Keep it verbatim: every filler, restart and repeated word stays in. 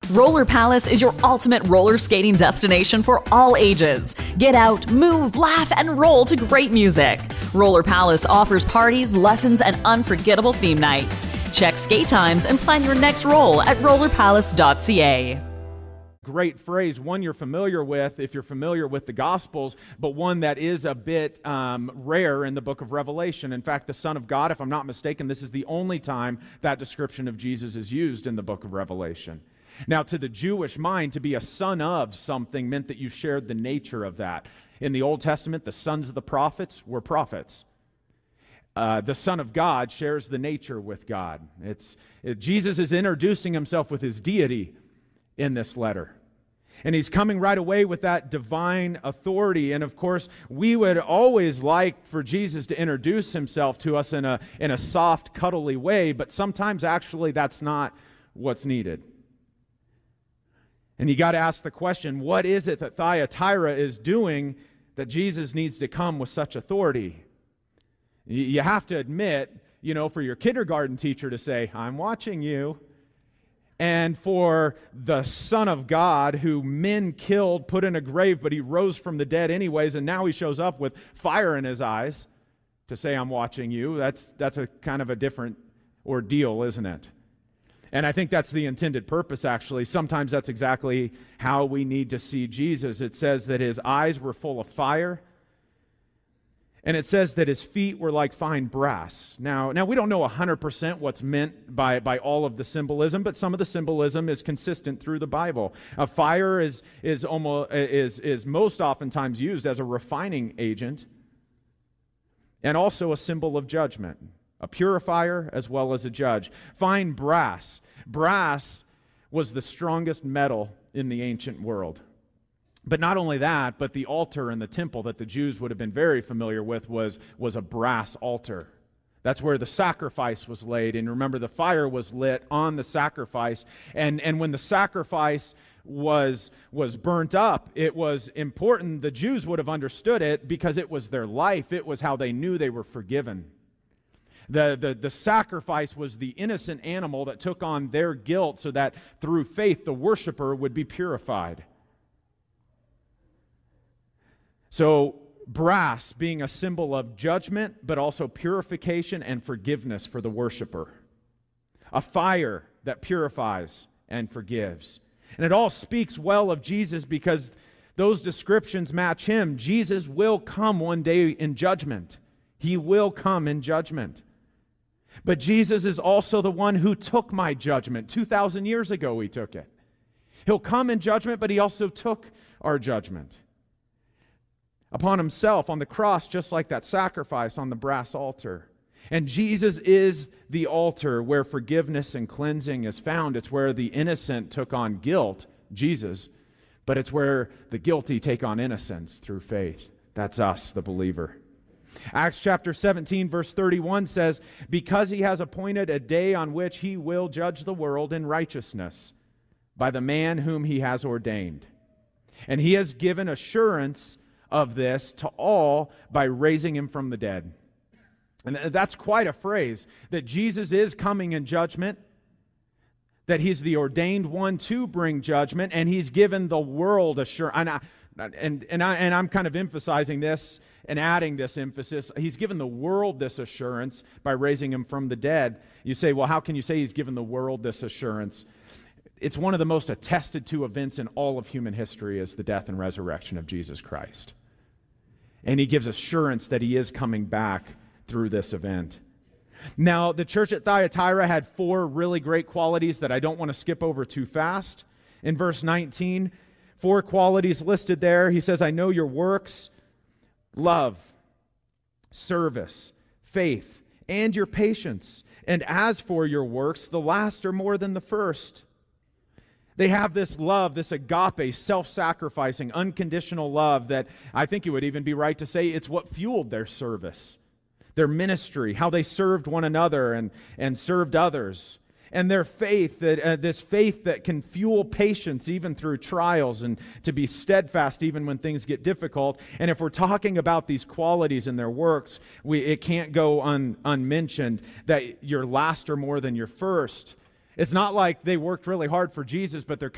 Roller Palace is your ultimate roller skating destination for all ages. Get out, move, laugh, and roll to great music. Roller Palace offers parties, lessons, and unforgettable theme nights. Check skate times and plan your next roll at roller palace dot c a. Great phrase, one you're familiar with if you're familiar with the Gospels, but one that is a bit um, rare in the book of Revelation. In fact, the Son of God, if I'm not mistaken, this is the only time that description of Jesus is used in the book of Revelation. Now, to the Jewish mind, to be a son of something meant that you shared the nature of that. In the Old Testament, the sons of the prophets were prophets. Uh, the Son of God shares the nature with God. It's it, Jesus is introducing himself with his deity in this letter. And he's coming right away with that divine authority. And of course, we would always like for Jesus to introduce himself to us in a, in a soft, cuddly way, but sometimes actually that's not what's needed. And you got to ask the question, what is it that Thyatira is doing that Jesus needs to come with such authority? You have to admit, you know, for your kindergarten teacher to say, I'm watching you, and for the Son of God who men killed, put in a grave, but he rose from the dead anyways, and now he shows up with fire in his eyes to say, I'm watching you, that's, that's a kind of a different ordeal, isn't it? And I think that's the intended purpose, actually. Sometimes that's exactly how we need to see Jesus. It says that his eyes were full of fire, and it says that his feet were like fine brass. Now, now we don't know one hundred percent what's meant by, by all of the symbolism, but some of the symbolism is consistent through the Bible. A fire is, is, almost, is, is most oftentimes used as a refining agent and also a symbol of judgment, a purifier as well as a judge. Fine brass. Brass was the strongest metal in the ancient world. But not only that, but the altar in the temple that the Jews would have been very familiar with was, was a brass altar. That's where the sacrifice was laid. And remember, the fire was lit on the sacrifice. And, and when the sacrifice was, was burnt up, it was important. The Jews would have understood it because it was their life. It was how they knew they were forgiven. The, the, the sacrifice was the innocent animal that took on their guilt so that through faith the worshiper would be purified. So, brass being a symbol of judgment, but also purification and forgiveness for the worshiper. A fire that purifies and forgives. And it all speaks well of Jesus because those descriptions match him. Jesus will come one day in judgment. He will come in judgment. But Jesus is also the one who took my judgment. two thousand years ago he took it. He'll come in judgment, but he also took our judgment upon himself on the cross, just like that sacrifice on the brass altar. And Jesus is the altar where forgiveness and cleansing is found. It's where the innocent took on guilt, Jesus, but it's where the guilty take on innocence through faith. That's us, the believer. Acts chapter seventeen, verse thirty-one says, because he has appointed a day on which he will judge the world in righteousness by the man whom he has ordained. And he has given assurance of this to all by raising him from the dead. And that's quite a phrase, that Jesus is coming in judgment, that he's the ordained one to bring judgment, and he's given the world assurance. And, I, and, and, I, and I'm kind of emphasizing this and adding this emphasis. He's given the world this assurance by raising him from the dead. You say, well, how can you say he's given the world this assurance? It's one of the most attested to events in all of human history is the death and resurrection of Jesus Christ. And he gives assurance that he is coming back through this event. Now, the church at Thyatira had four really great qualities that I don't want to skip over too fast. In verse nineteen, four qualities listed there. He says, I know your works, love, service, faith, and your patience. And as for your works, the last are more than the first. They have this love, this agape, self-sacrificing, unconditional love that I think it would even be right to say it's what fueled their service, their ministry, how they served one another and, and served others. And their faith, that uh, this faith that can fuel patience even through trials and to be steadfast even when things get difficult. And if we're talking about these qualities in their works, we, it can't go un, unmentioned that your last are more than your first. It's not like they worked really hard for Jesus, but they're